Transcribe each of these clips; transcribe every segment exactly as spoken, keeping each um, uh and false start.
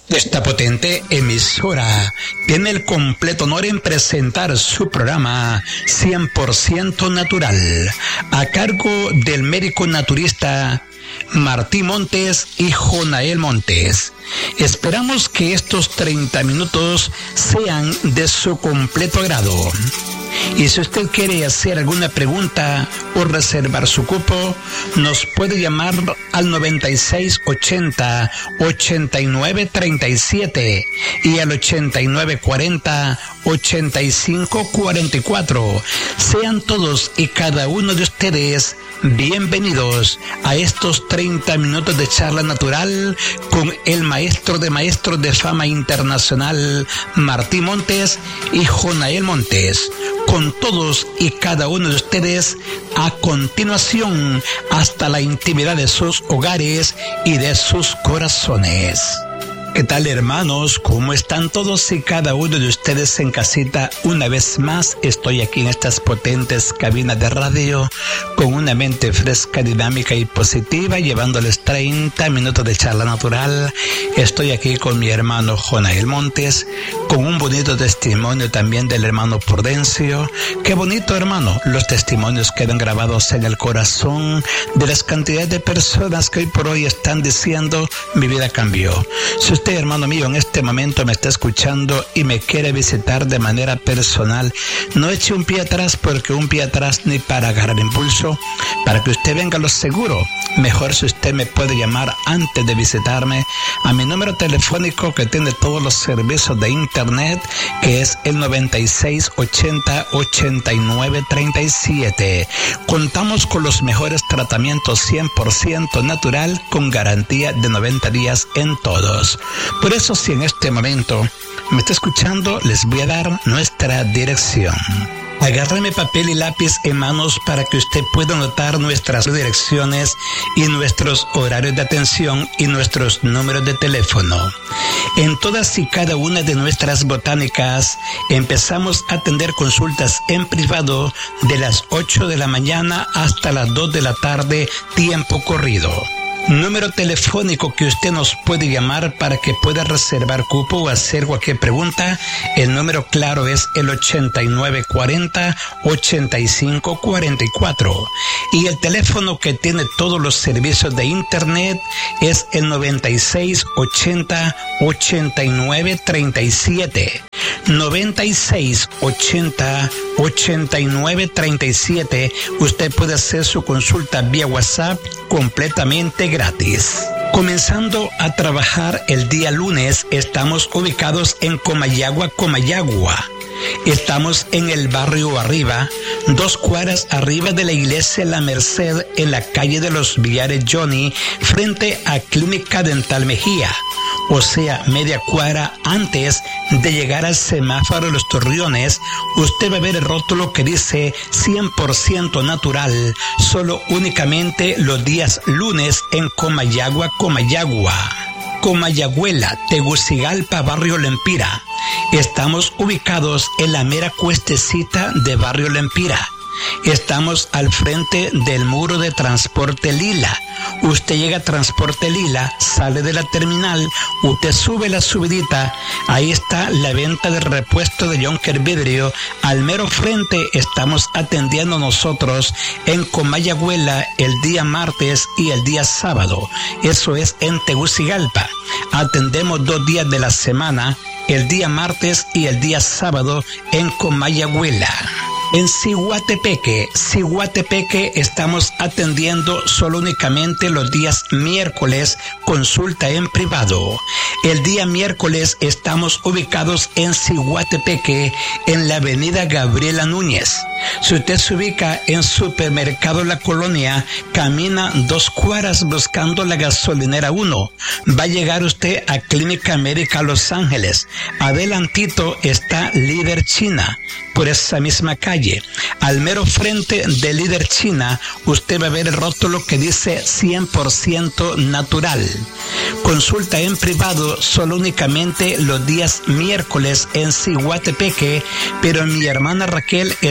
Esta potente emisora tiene el completo honor en presentar su programa cien por ciento Natural, a cargo del médico naturista Martín Montes y Jonael Montes. Esperamos que estos treinta minutos sean de su completo agrado. Y si usted quiere hacer alguna pregunta o reservar su cupo, nos puede llamar al noventa y seis ochenta ochenta y nueve treinta y siete y al ochenta y nueve cuarenta ochenta y cinco cuarenta y cuatro. Sean todos y cada uno de ustedes bienvenidos a estos treinta minutos de charla natural con el maestro de maestros de fama internacional, Martín Montes y Jonael Montes. Con todos y cada uno de ustedes a continuación hasta la intimidad de sus hogares y de sus corazones. ¿Qué tal, hermanos? ¿Cómo están todos y cada uno de ustedes en casita? Una vez más estoy aquí en estas potentes cabinas de radio con una mente fresca, dinámica y positiva, llevándoles treinta minutos de charla natural. Estoy aquí con mi hermano Jonael Montes, con un bonito testimonio también del hermano Prudencio. Qué bonito, hermano, los testimonios quedan grabados en el corazón de las cantidades de personas que hoy por hoy están diciendo: mi vida cambió. Si usted, hermano mío, en este momento me está escuchando y me quiere visitar de manera personal, no eche un pie atrás, porque un pie atrás ni para agarrar impulso. Para que usted venga a lo seguro, mejor si usted me puede llamar antes de visitarme a mi número telefónico que tiene todos los servicios de internet, que es el noventa y seis ochenta ochenta y nueve treinta y siete. Contamos con los mejores tratamientos cien por ciento natural con garantía de noventa días en todos. Por eso, si en este momento me está escuchando, les voy a dar nuestra dirección. Agárreme papel y lápiz en manos para que usted pueda anotar nuestras direcciones y nuestros horarios de atención y nuestros números de teléfono. En todas y cada una de nuestras botánicas empezamos a atender consultas en privado de las ocho de la mañana hasta las dos de la tarde, tiempo corrido. Número telefónico que usted nos puede llamar para que pueda reservar cupo o hacer cualquier pregunta. El número claro es el ochenta y nueve cuarenta ochenta y cinco cuarenta y cuatro. Y el teléfono que tiene todos los servicios de internet es el noventa y seis ochenta ochenta y nueve treinta y siete. noventa y seis ochenta ochenta y nueve treinta y siete. Usted puede hacer su consulta vía WhatsApp completamente gratis. Comenzando a trabajar el día lunes, estamos ubicados en Comayagua, Comayagua. Estamos en el barrio Arriba, dos cuadras arriba de la iglesia La Merced, en la calle de los Villares Johnny, frente a Clínica Dental Mejía. O sea, media cuadra antes de llegar al semáforo de los Torreones, usted va a ver el rótulo que dice cien por ciento natural, solo únicamente los días lunes en Comayagua, Comayagua. Comayagüela, Tegucigalpa, barrio Lempira. Estamos ubicados en la mera cuestecita de barrio Lempira. Estamos al frente del muro de Transporte Lila. Usted llega a Transporte Lila, sale de la terminal, usted sube la subidita, ahí está la venta de repuesto de Jonker Vidrio. Al mero frente estamos atendiendo nosotros en Comayagüela el día martes y el día sábado. Eso es en Tegucigalpa. Atendemos dos días de la semana, el día martes y el día sábado en Comayagüela. En Ciguatepeque, Ciguatepeque estamos atendiendo solo únicamente los días miércoles, consulta en privado. El día miércoles estamos ubicados en Ciguatepeque, en la avenida Gabriela Núñez. Si usted se ubica en Supermercado La Colonia, camina dos cuadras buscando la gasolinera uno. Va a llegar usted a Clínica América Los Ángeles. Adelantito está Líder China, por esa misma calle. Al mero frente de Líder China, usted va a ver el rótulo que dice cien por ciento natural. Consulta en privado solo únicamente los días miércoles en Ciguatepeque, pero mi hermana Raquel está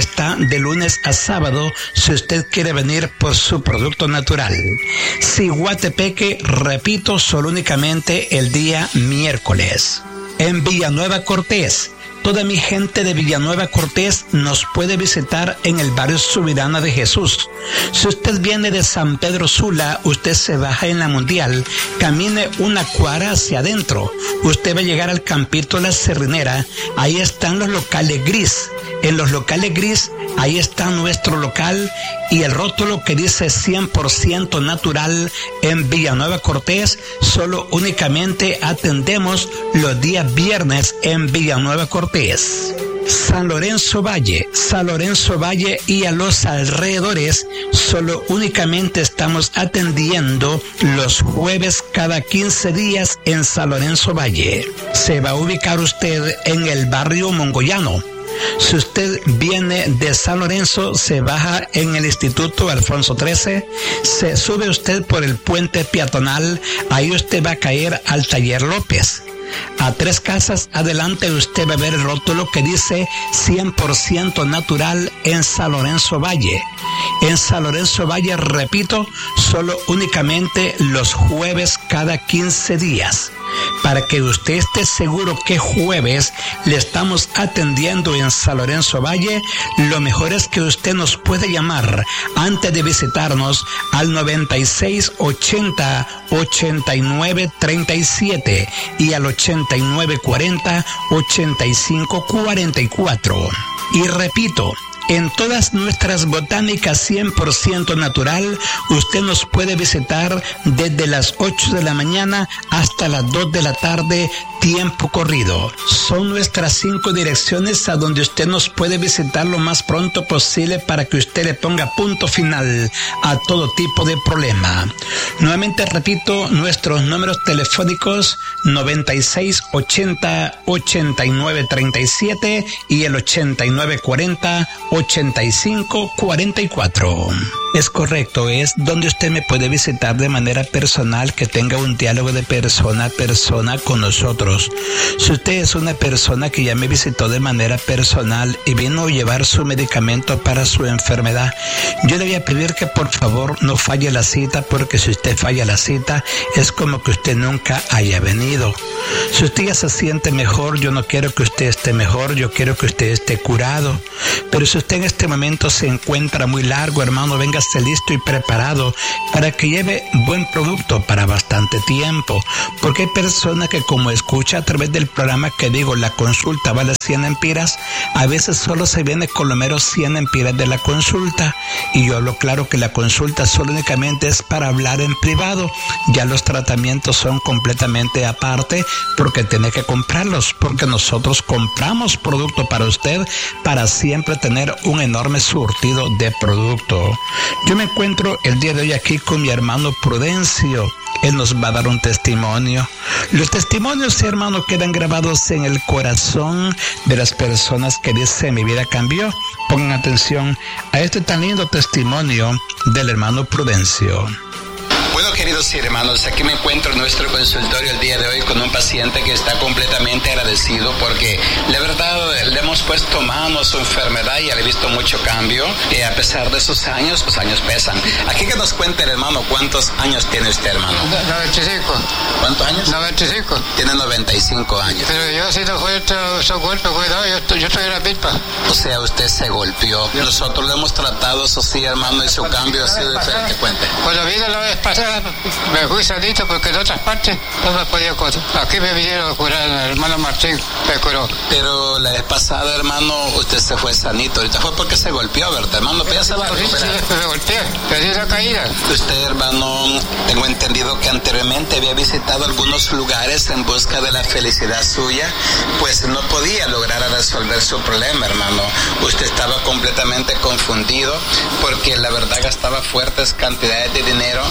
de lunes a sábado si usted quiere venir por su producto natural. Siguatepeque, repito, solo únicamente el día miércoles. En Villanueva Cortés, toda mi gente de Villanueva Cortés nos puede visitar en el barrio Subirana de Jesús. Si usted viene de San Pedro Sula, usted se baja en la Mundial, camine una cuadra hacia adentro. Usted va a llegar al Campito La Cerrinera, ahí están los locales gris. En los locales gris, ahí está nuestro local y el rótulo que dice cien por ciento natural en Villanueva Cortés. Solo únicamente atendemos los días viernes en Villanueva Cortés. San Lorenzo Valle, San Lorenzo Valle y a los alrededores, solo únicamente estamos atendiendo los jueves cada quince días en San Lorenzo Valle. Se va a ubicar usted en el barrio Mongoyano. Si usted viene de San Lorenzo, se baja en el Instituto Alfonso trece, se sube usted por el puente peatonal, ahí usted va a caer al Taller López. A tres casas adelante usted va a ver el rótulo que dice cien por ciento natural en San Lorenzo Valle. En San Lorenzo Valle, repito, solo únicamente los jueves cada quince días. Para que usted esté seguro que jueves le estamos atendiendo en San Lorenzo Valle, lo mejor es que usted nos puede llamar antes de visitarnos al noventa y seis ochenta ochenta y nueve treinta y siete y al ochenta y nueve cuarenta ochenta y cinco cuarenta y cuatro. Y repito, en todas nuestras botánicas cien por ciento natural, usted nos puede visitar desde las ocho de la mañana hasta las dos de la tarde, tiempo corrido. Son nuestras cinco direcciones a donde usted nos puede visitar lo más pronto posible para que usted le ponga punto final a todo tipo de problema. Nuevamente repito, nuestros números telefónicos noventa y seis ochenta ochenta y nueve treinta y siete y el ochenta y nueve cuarenta ochenta y cinco cuarenta y cuatro. Es correcto, es donde usted me puede visitar de manera personal, que tenga un diálogo de persona a persona con nosotros. Si usted es una persona que ya me visitó de manera personal y vino a llevar su medicamento para su enfermedad, yo le voy a pedir que por favor no falle la cita, porque si usted falla la cita es como que usted nunca haya venido. Si usted ya se siente mejor, yo no quiero que usted esté mejor, yo quiero que usted esté curado. Pero si usted en este momento se encuentra muy largo, hermano, véngase listo y preparado para que lleve buen producto para bastante tiempo, porque hay personas que, como escucha a través del programa que digo, la consulta vale cien empiras, a veces solo se viene con lo menos cien empiras de la consulta, y yo hablo claro que la consulta solo únicamente es para hablar en privado, ya los tratamientos son completamente aparte, porque tiene que comprarlos, porque nosotros compramos producto para usted para siempre tener un enorme surtido de producto. Yo me encuentro el día de hoy aquí con mi hermano Prudencio. Él nos va a dar un testimonio. Los testimonios, hermano, quedan grabados en el corazón de las personas que dicen: mi vida cambió. Pongan atención a este tan lindo testimonio del hermano Prudencio. Bueno, queridos hermanos, aquí me encuentro en nuestro consultorio el día de hoy con un paciente que está completamente agradecido porque la verdad le hemos puesto mano a su enfermedad y ya le he visto mucho cambio. Y a pesar de sus años, los años pesan. Aquí que nos cuente el hermano, ¿cuántos años tiene usted, hermano? noventa y cinco. ¿Cuántos años? noventa y cinco. Tiene noventa y cinco años. Pero yo si no fue esos golpes, cuidado, yo, estoy, yo estoy en la pipa. O sea, usted se golpeó. Nosotros lo hemos tratado, eso sí, hermano, y su cambio ha sido diferente. Cuente. Pues la vida la vez pasada me fui sanito porque en otras partes no me podía curar. Aquí me vinieron a curar, el hermano Martín me curó. Pero la vez pasada, hermano, usted se fue sanito. Ahorita fue porque se golpeó, ¿verdad, hermano? Pero ya se va a recuperar. Sí, sí, me golpeé, perdí la caída. Usted, hermano, tengo entendido que anteriormente había visitado algunos lugares en busca de la felicidad suya, pues no podía lograr resolver su problema, hermano. Usted estaba completamente confundido porque la verdad gastaba fuertes cantidades de dinero, no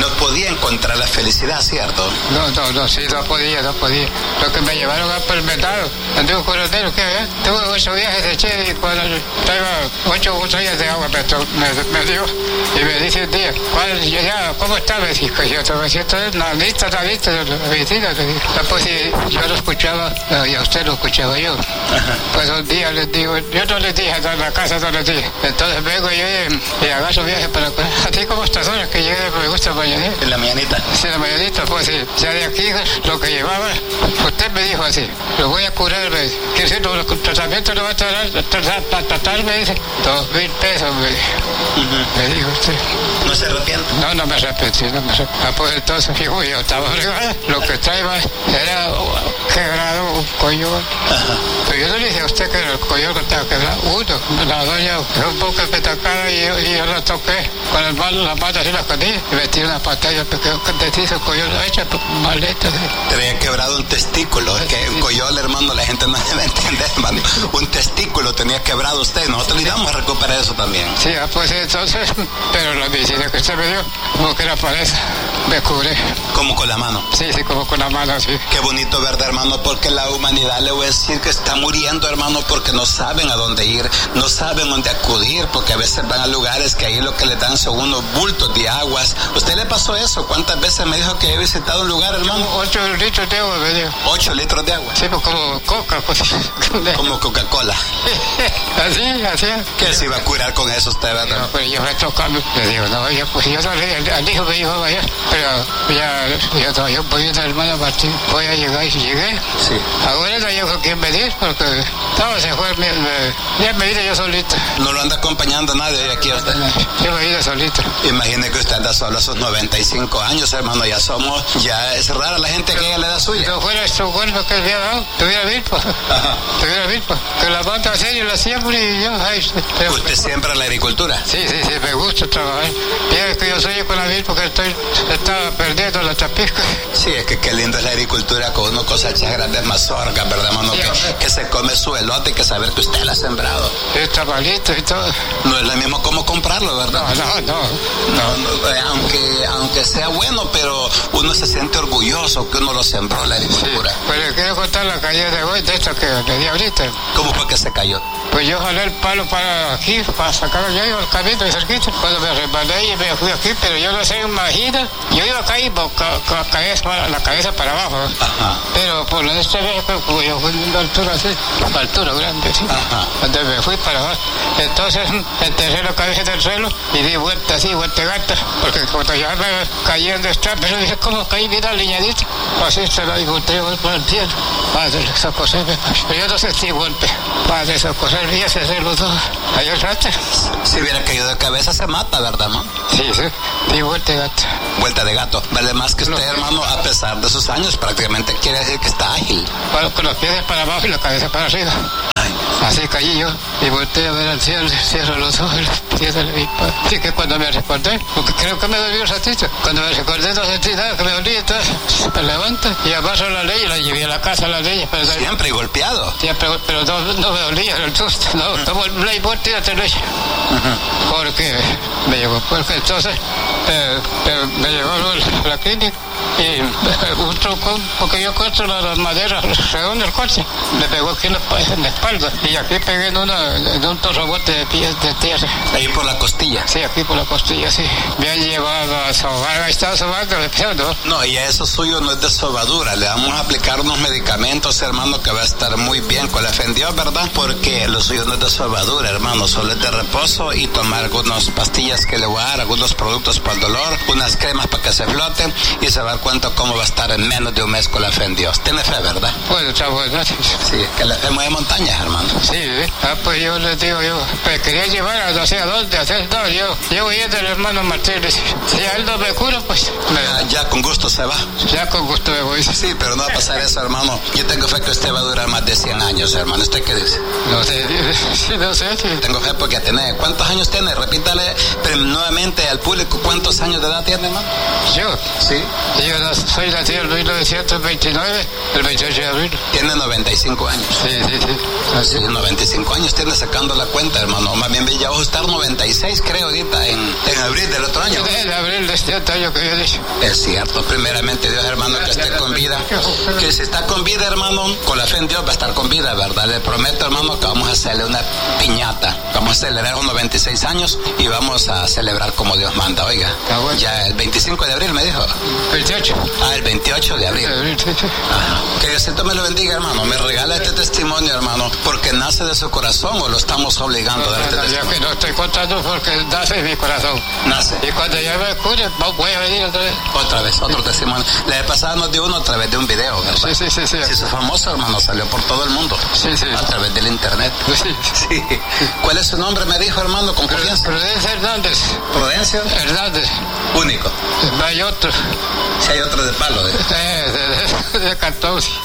no podía encontrar la felicidad, ¿cierto? No, no, no, sí, no podía, no podía. Lo que me llevaron a Palmetado, antiguo curandero, ¿qué había? Tuve ocho viajes de Chile y cuando estaba ocho botellas de agua me, me, me dio y me dice un día, ¿cuál, ya, ¿cómo está? Me dijo, yo me siento, no, lista, está lista, la medicina. Pues sí, yo lo escuchaba y a usted lo escuchaba yo. Ajá. Pues un día les digo, yo no les dije, en la casa no les dije. Entonces vengo yo y, y agarro viaje para acá. Así como estas horas que llegué, me gusta mañana. ¿En la mañanita? Sí, en la mañanita, pues sí. Ya de aquí lo que llevaba, usted me dijo así, lo voy a curar, me dice. ¿Qué decir? El tratamiento lo va a tratar, para tratar, me dice, dos mil pesos, me dijo. Uh-huh. Me dijo usted. ¿No se arrepiente? No, no me arrepentí, no me arrepentí. Ah, pues entonces, fijo, yo estaba fregada. Lo que traía era quebrado un collón. Ajá. Pero yo no le dije a usted que el collón que estaba quebrado. Uno, la doña un poco petacada y yo, y yo la toqué con el mal, la mano así la escondí y metí una pantalla porque deshizo el collón hecha maleta. Te había quebrado un testículo. Es que un collón, hermano, la gente no debe entender, hermano. Un testículo tenía quebrado usted. Nosotros le íbamos a recuperar eso también. Sí, pues entonces, pero la medicina que usted me dio, como que era para eso, me curé. ¿Como con la mano? Sí, sí, como con la mano, sí. Qué bonito, ¿verdad, hermano? Porque la humanidad, le voy a decir que está muriendo, hermano, porque no saben a dónde ir, no saben dónde acudir, porque a veces van a lugares que ahí lo que les dan son unos bultos de aguas. ¿Usted le pasó eso? ¿Cuántas veces me dijo que había visitado un lugar, hermano? Ocho litros de agua, me dijo. ¿Ocho litros de agua? Sí, pues como coca, pues. Como Coca-Cola. Así, así. ¿Qué se iba a curar con eso usted, verdad? No, pero yo me tocando, le digo, no, yo, pues yo no le, al hijo me dijo, vaya, pero ya, yo no, yo voy a una hermana Martín, voy a llegar y si llegué. Sí. Ahora no llego con quién venir, porque todo se fue, me, me, ya me vine yo solito. ¿No lo anda acompañando nadie de aquí a usted? Yo me vine solito. Imagine que usted anda solo a sus noventa y cinco años, hermano, ya somos, ya es rara la gente pero, que ya le da suya. Si no fuera estos golpes que había dado, tuviera milpa, tuviera milpa, que la manda a serio, la siempre y yo, ay. Pero, ¿usted siempre en la agricultura? Sí, sí, sí, me gusta trabajar. Mira que yo soy con la milpa porque estoy, estaba perdiendo la chapisca. Sí, es que qué lindo es la agricultura con uno cosecha grandes mazorcas, ¿verdad, hermano? Sí, que, que se come su elote y que saber que usted la ha sembrado. Está malito y todo. No es lo mismo como comprarlo, ¿verdad? No, no, no. no, no eh, aunque, aunque sea bueno, pero uno se siente orgulloso que uno lo sembró la agricultura. Sí, pero quiero contar la caída de hoy, de esto que le di ahorita. ¿Cómo fue que se cayó? Pues yo jalé el palo para aquí, para sacar allá el camino de cerquita. Cuando me resbalé y me fui aquí, pero yo no se imagina. Yo iba a caer con ca, ca, ca, la cabeza para abajo. Ajá. Pero por esta vez, como yo fui de altura así, a altura grande, ¿sí? Ajá. Cuando me fui para abajo. Entonces enterré la cabeza del suelo y di vuelta así, vuelta gata. Porque cuando ya me caí donde está, pero dije, ¿cómo caí? Mira, liñadita. Así se la disfruté por el cielo. Padre, esa cosa me... Pero yo no sentí golpe. Padre, esa cosa me hice hacer los dos. Ahí el rato. Si hubiera caído de cabeza se mata, ¿verdad, no? Sí, sí. Di vuelta de gato. Vuelta de gato. Vale más que usted, no, hermano, a pesar de sus años, prácticamente quiere decir que está ágil. Bueno, con los pies para abajo y la cabeza para arriba. Ay. Así caí yo y volteé a ver al cielo, cierro los ojos, cierro el mi padre. Así que cuando me recordé, porque creo que me dolió un ratito, cuando me recordé no sentí nada, que me dolía, entonces me levanto y abajo la ley y la llevé a la casa a la ley. Pero siempre golpeado. Siempre, pero no, no me dolía el susto, no, tomo el ley vuelta y la ley. Uh-huh. Porque me llevó, porque entonces eh, eh, me llevó a la clínica y un truco, porque yo corto las maderas redondas del coche, me pegó aquí en la, en la espalda y aquí pegué en, una, en un torrobote de pies de tierra. Ahí por la costilla. Sí, aquí por la costilla, sí. Me han llevado a sobar, ahí estaba sobando, ¿no? No, y eso suyo no es de sobadura, le vamos a aplicar unos medicamentos, hermano, que va a estar muy bien con la fe en Dios, ¿verdad? Porque lo suyo no es de sobadura, hermano, solo es de reposo y tomar algunas pastillas que le voy a dar, algunos productos para el dolor, unas cremas para que se floten y se va a dar cuenta cómo va a estar en menos de un mes con la fe en Dios. Tiene fe, ¿verdad? Bueno, chavo, gracias. Sí, que la fe mueve montañas, hermano. Sí, ¿eh? Ah, pues yo les digo, yo pues quería llevar a no sé a dónde, hacer todo, yo, yo voy a del hermano Martínez. Si a él no me cura, pues... Me... Ya, ya con gusto se va. Ya con gusto me voy. Sí, pero no va a pasar eso, hermano. Yo tengo fe que usted va a durar más de cien años, hermano. ¿Usted qué dice? No sé, sí, no sé. Sí. Tengo fe porque tiene... ¿Cuántos años tiene? Repítale pero nuevamente al público, ¿cuántos años de edad tiene, hermano? Yo. Sí. Yo soy nacido en mil novecientos veintinueve, el veintiocho de abril. Tiene noventa y cinco años. Sí, sí, sí. Así, noventa y cinco años tiene sacando la cuenta, hermano. Más bien ya va a estar noventa y seis, creo, ahorita, en, en abril del otro año. En abril de este otro año que yo he dicho. Es cierto, primeramente Dios, hermano, que esté con vida. Que si está con vida, hermano, con la fe en Dios va a estar con vida, ¿verdad? Le prometo, hermano, que vamos a hacerle una piñata. Vamos a celebrar unos veintiséis años y vamos a celebrar como Dios manda, oiga. Ah, bueno. Ya el veinticinco de abril me dijo. veintiocho. Ah, el veintiocho de abril. abril sí, sí. Ajá. Que Diosito me lo bendiga, hermano. Me regala este testimonio, hermano, porque nace de su corazón o lo estamos obligando No, a dar este no, yo testimonio. que no estoy contando porque nace en mi corazón. Nace. Y cuando yo me cure, voy a venir otra vez. Otra vez, otro testimonio. La vez pasada nos dio uno a través de un video, ¿verdad? Sí, sí, sí, sí. Sí, su famoso, hermano, salió por todo el mundo. Sí, sí. A través del internet. Sí. Sí. ¿Cuál es su nombre? Me dijo, hermano, con confianza. Prudencia Hernández. Prudencio. Hernández. Único. Hay otro. Si hay otro de palo. De, Eh, de, de, de cartón. Sí.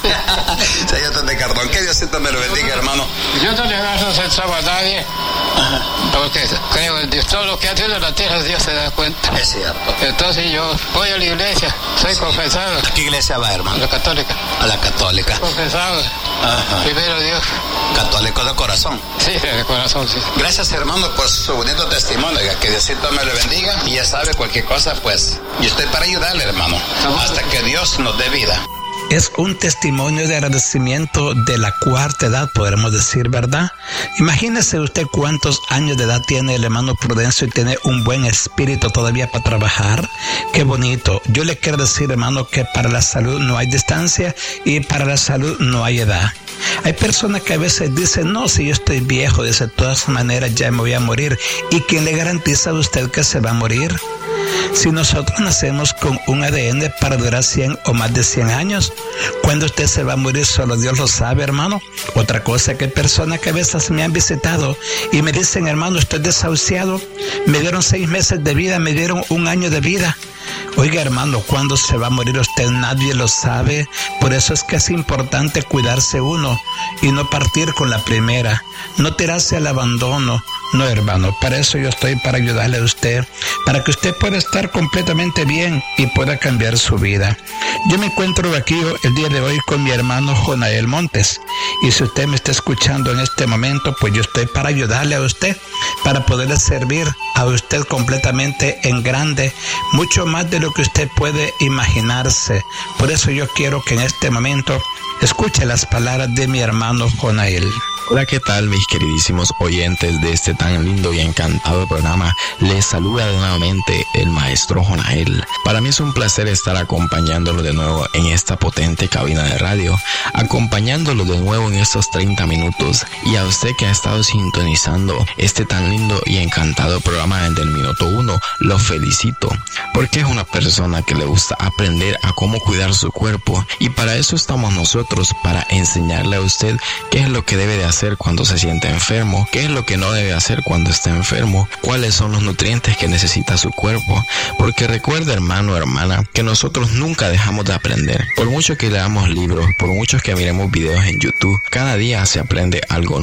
si hay otro de cartón. Que Diosito me lo bendiga, hermano. Yo no le agarro centavo a nadie. Ajá. Porque creo en Dios. Todo lo que hace en la tierra, Dios se da cuenta. Es cierto. Entonces yo voy a la iglesia. Soy confesado. ¿A qué iglesia va, A hermano? la católica. A la católica. Confesado. Ajá. Primero Dios. Católico de corazón. Sí, de corazón, sí. Gracias, hermano, por su bonito testimonio. Que Diosito me lo bendiga. Y ya sabe, cualquier cosa, pues, yo estoy para ayudarle, hermano. Hasta que Dios nos dé vida. Es un testimonio de agradecimiento de la cuarta edad, podremos decir, ¿verdad? Imagínese usted cuántos años de edad tiene el hermano Prudencio y tiene un buen espíritu todavía para trabajar. Qué bonito. Yo le quiero decir, hermano, que para la salud no hay distancia y para la salud no hay edad. Hay personas que a veces dicen, no, si yo estoy viejo, de todas maneras ya me voy a morir. ¿Y quién le garantiza a usted que se va a morir? Si nosotros nacemos con un A D N para durar cien o más de cien años, cuando usted se va a morir solo Dios lo sabe, hermano. Otra cosa que hay personas que a veces me han visitado y me dicen, hermano, estoy desahuciado, me dieron seis meses de vida, me dieron un año de vida. Oiga, hermano, ¿cuándo se va a morir usted? Nadie lo sabe. Por eso es que es importante cuidarse uno y no partir con la primera, no tirarse al abandono. No, hermano, para eso yo estoy, para ayudarle a usted, para que usted pueda estar completamente bien y pueda cambiar su vida. Yo me encuentro aquí el día de hoy con mi hermano Jonael Montes, y si usted me está escuchando en este momento, pues yo estoy para ayudarle a usted, para poderle servir a usted completamente en grande, mucho más de lo que usted puede imaginarse. Por eso yo quiero que en este momento escuche las palabras de mi hermano Jonael. Hola, ¿qué tal, mis queridísimos oyentes de este tan lindo y encantado programa? Les saluda nuevamente el maestro Jonael. Para mí es un placer estar acompañándolo de nuevo en esta potente cabina de radio, acompañándolo de nuevo en estos treinta minutos, y a usted que ha estado sintonizando este tan lindo y encantado programa desde el minuto uno, lo felicito, porque es una persona que le gusta aprender a cómo cuidar su cuerpo, y para eso estamos nosotros, para enseñarle a usted qué es lo que debe de hacer cuando se siente enfermo, qué es lo que no debe hacer cuando está enfermo, cuáles son los nutrientes que necesita su cuerpo, porque recuerda, hermano o hermana, que nosotros nunca dejamos de aprender. Por mucho que leamos libros, por mucho que miremos videos en YouTube, cada día se aprende algo nuevo.